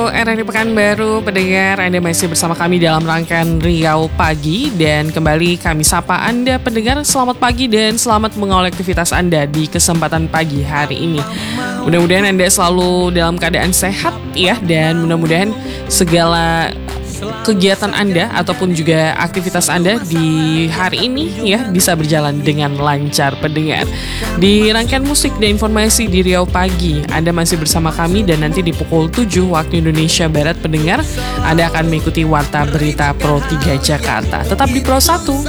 RRI Pekanbaru, pendengar, Anda masih bersama kami dalam rangkaian Riau Pagi. Dan kembali kami sapa Anda pendengar, selamat pagi dan selamat mengawali aktivitas Anda di kesempatan pagi hari ini. Mudah-mudahan Anda selalu dalam keadaan sehat ya, dan mudah-mudahan segala kegiatan Anda ataupun juga aktivitas Anda di hari ini ya bisa berjalan dengan lancar pendengar. Di rangkaian musik dan informasi di Riau Pagi, Anda masih bersama kami, dan nanti di pukul 7 waktu Indonesia Barat pendengar, Anda akan mengikuti Warta Berita Pro 3 Jakarta. Tetap di Pro 1